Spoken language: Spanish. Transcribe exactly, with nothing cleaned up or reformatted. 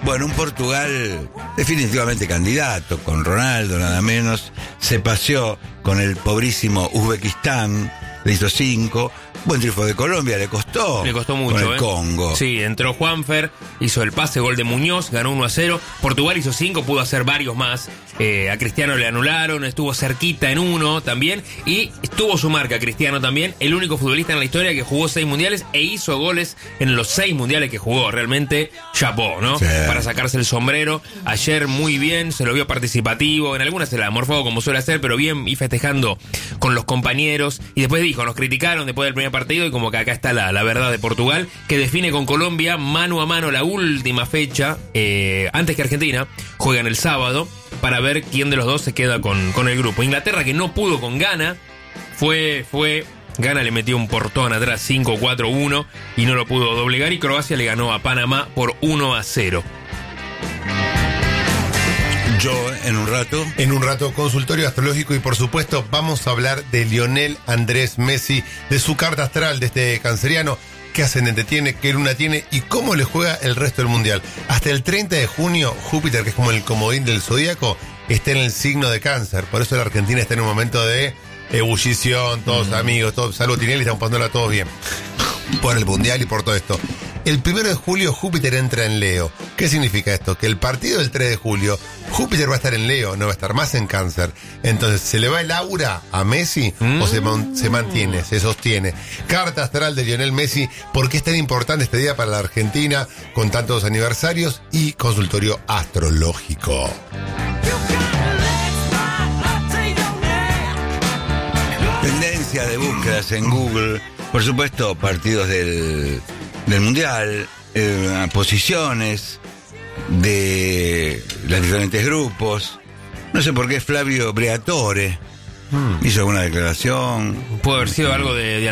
Bueno, un Portugal definitivamente candidato, con Ronaldo nada menos, se paseó con el pobrísimo Uzbekistán, le hizo cinco. Buen triunfo de Colombia, le costó. Le costó mucho, con el ¿eh? Congo. Sí, entró Juanfer, hizo el pase, gol de Muñoz, ganó uno a cero. Portugal hizo cinco, pudo hacer varios más. Eh, a Cristiano le anularon, estuvo cerquita en uno también. Y estuvo su marca Cristiano también, el único futbolista en la historia que jugó seis mundiales e hizo goles en los seis mundiales que jugó. Realmente chapó, ¿no? Sí. Para sacarse el sombrero. Ayer muy bien, se lo vio participativo. En algunas se la morfó como suele hacer, pero bien y festejando con los compañeros. Y después dijo, nos criticaron después del primer partido y como que acá está la, la verdad de Portugal, que define con Colombia mano a mano la última fecha, eh, antes que Argentina, juegan el sábado para ver quién de los dos se queda con, con el grupo. Inglaterra, que no pudo con Ghana, fue, fue, Ghana le metió un portón atrás cinco cuatro uno y no lo pudo doblegar, y Croacia le ganó a Panamá por uno a cero. Yo, en un rato. En un rato, consultorio astrológico y por supuesto vamos a hablar de Lionel Andrés Messi, de su carta astral, de este canceriano, qué ascendente tiene, qué luna tiene y cómo le juega el resto del mundial. Hasta el treinta de junio, Júpiter, que es como el comodín del zodíaco, está en el signo de Cáncer. Por eso la Argentina está en un momento de ebullición, todos mm. amigos, todos, salvo Tinelli, estamos pasándola todos bien. Por el mundial y por todo esto. El primero de julio Júpiter entra en Leo. ¿Qué significa esto? Que el partido del tres de julio, Júpiter va a estar en Leo, no va a estar más en Cáncer. Entonces, ¿se le va el aura a Messi mm. o se, man- se mantiene, se sostiene? Carta astral de Lionel Messi, ¿por qué es tan importante este día para la Argentina con tantos aniversarios? Y consultorio astrológico. Tendencia de búsquedas en Google, por supuesto, partidos del, del Mundial, eh, posiciones de los diferentes grupos. No sé por qué Flavio Briatore mm. hizo alguna declaración. Puede haber sido algo de, de